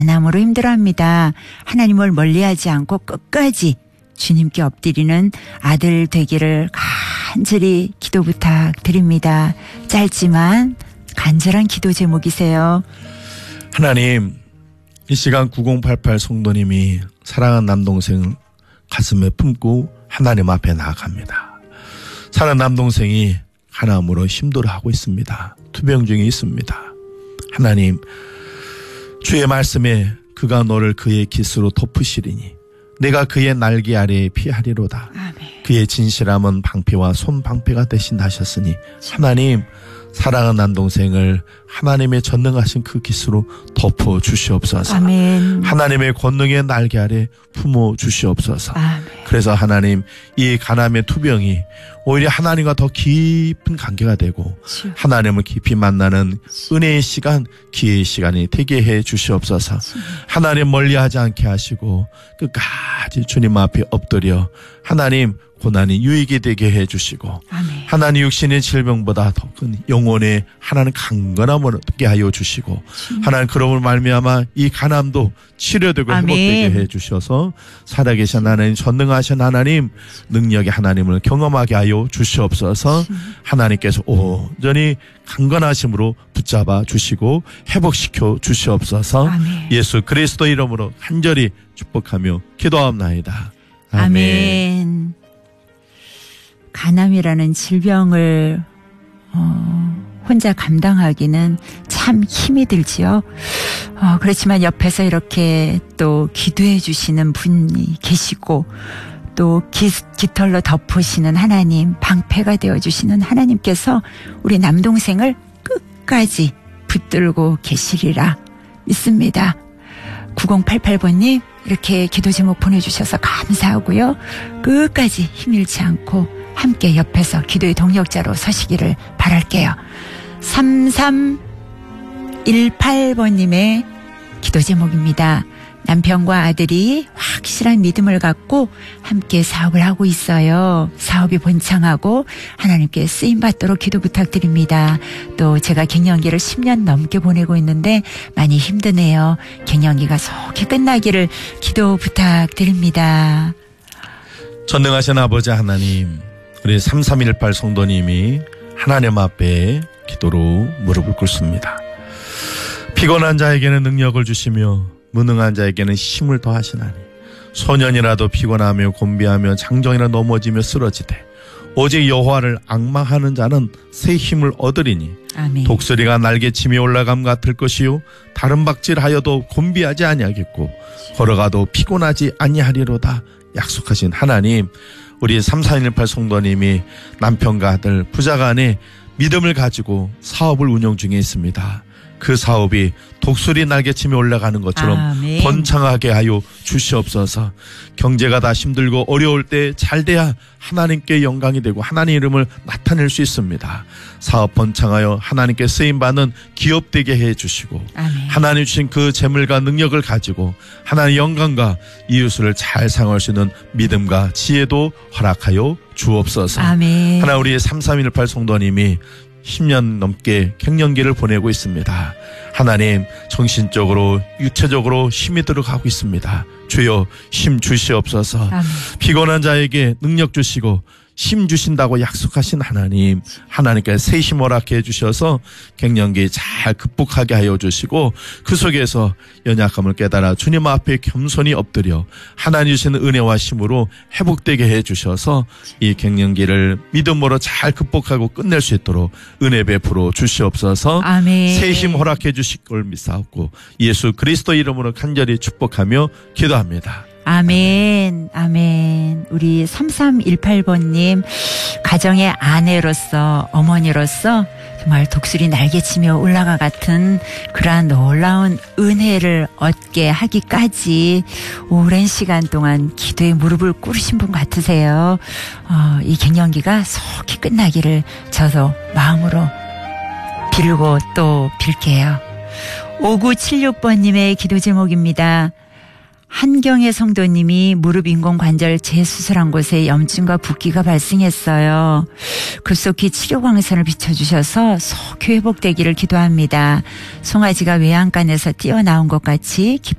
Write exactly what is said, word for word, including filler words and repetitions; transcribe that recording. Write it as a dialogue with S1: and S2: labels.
S1: 남으로 힘들어합니다. 하나님을 멀리하지 않고 끝까지 주님께 엎드리는 아들 되기를 간절히 기도 부탁드립니다. 짧지만 간절한 기도 제목이세요.
S2: 하나님, 이 시간 구공팔팔 성도님이 사랑하는 남동생을 가슴에 품고 하나님 앞에 나아갑니다. 사랑하는 남동생이 하나님으로 힘들어하고 있습니다. 투병 중에 있습니다. 하나님, 주의 말씀에 그가 너를 그의 깃으로 덮으시리니 내가 그의 날개 아래에 피하리로다. 아멘. 그의 진실함은 방패와 손방패가 되신다 하셨으니 하나님, 사랑하는 남동생을 하나님의 전능하신 그 깃으로 덮어 주시옵소서. 아멘. 하나님의 권능의 날개 아래 품어 주시옵소서. 아멘. 그래서 하나님, 이 가나안의 투병이 오히려 하나님과 더 깊은 관계가 되고 주. 하나님을 깊이 만나는 주. 은혜의 시간, 기회의 시간이 되게 해 주시옵소서. 주. 하나님 멀리하지 않게 하시고 끝까지 주님 앞에 엎드려 하나님 고난이 유익이 되게 해주시고 아멘. 하나님 육신의 질병보다 더 큰 영혼의 하나님 강건함을 얻게 하여 주시고 음. 하나님 그럼을 말미암아 이 가난도 치료되고 아멘. 회복되게 해주셔서 살아계신 하나님, 전능하신 하나님, 능력의 하나님을 경험하게 하여 주시옵소서. 음. 하나님께서 온전히 강건하심으로 붙잡아 주시고 회복시켜 주시옵소서. 아멘. 예수 그리스도 이름으로 간절히 축복하며 기도합나이다. 아멘.
S1: 아멘. 간암이라는 질병을 어, 혼자 감당하기는 참 힘이 들지요. 어, 그렇지만 옆에서 이렇게 또 기도해 주시는 분이 계시고 또 기, 깃털로 덮으시는 하나님, 방패가 되어주시는 하나님께서 우리 남동생을 끝까지 붙들고 계시리라 믿습니다. 구공팔팔 번님 이렇게 기도 제목 보내주셔서 감사하고요. 끝까지 힘 잃지 않고 함께 옆에서 기도의 동력자로 서시기를 바랄게요. 삼삼일팔 번님의 기도 제목입니다. 남편과 아들이 확실한 믿음을 갖고 함께 사업을 하고 있어요. 사업이 번창하고 하나님께 쓰임받도록 기도 부탁드립니다. 또 제가 갱년기를 십 년 넘게 보내고 있는데 많이 힘드네요. 갱년기가 속히 끝나기를 기도 부탁드립니다.
S2: 전능하신 아버지 하나님, 우리 삼삼일팔 성도님이 하나님 앞에 기도로 무릎을 꿇습니다. 피곤한 자에게는 능력을 주시며 무능한 자에게는 힘을 더하시나니 소년이라도 피곤하며 곤비하며 장정이라 넘어지며 쓰러지되 오직 여호와를 앙망하는 자는 새 힘을 얻으리니 아멘. 독수리가 날개치며 올라감 같을 것이요 다른 박질하여도 곤비하지 아니하겠고 걸어가도 피곤하지 아니하리로다. 약속하신 하나님, 우리 삼삼일팔 성도님이 남편과 아들 부자간에 믿음을 가지고 사업을 운영 중에 있습니다. 그 사업이 독수리 날개치며 올라가는 것처럼 아멘. 번창하게 하여 주시옵소서. 경제가 다 힘들고 어려울 때 잘돼야 하나님께 영광이 되고 하나님 이름을 나타낼 수 있습니다. 사업 번창하여 하나님께 쓰임받는 기업 되게 해주시고 아멘. 하나님 주신 그 재물과 능력을 가지고 하나님의 영광과 이웃을 잘 상할 수 있는 믿음과 지혜도 허락하여 주옵소서. 아멘. 하나 우리 삼삼일팔 성도님이 십 년 넘게 갱년기를 보내고 있습니다. 하나님, 정신적으로 육체적으로 힘이 들어가고 있습니다. 주여 힘 주시옵소서. 아멘. 피곤한 자에게 능력 주시고 힘 주신다고 약속하신 하나님, 하나님께 새 힘 허락해 주셔서 갱년기 잘 극복하게 하여 주시고 그 속에서 연약함을 깨달아 주님 앞에 겸손히 엎드려 하나님 주시는 은혜와 힘으로 회복되게 해 주셔서 이 갱년기를 믿음으로 잘 극복하고 끝낼 수 있도록 은혜 베풀어 주시옵소서. 아멘. 새 힘 허락해 주실 걸 믿사옵고 예수 그리스도 이름으로 간절히 축복하며 기도합니다.
S1: 아멘, 아멘. 우리 삼삼일팔 번님, 가정의 아내로서, 어머니로서 정말 독수리 날개치며 올라가 같은 그러한 놀라운 은혜를 얻게 하기까지 오랜 시간 동안 기도에 무릎을 꿇으신 분 같으세요. 어, 이 갱년기가 속히 끝나기를 저도 마음으로 빌고 또 빌게요. 오구칠육 번님의 기도 제목입니다. 한경의 성도님이 무릎 인공관절 재수술한 곳에 염증과 붓기가 발생했어요. 급속히 치료 광선을 비춰주셔서 속히 회복되기를 기도합니다. 송아지가 외양간에서 뛰어나온 것 같이 기뻐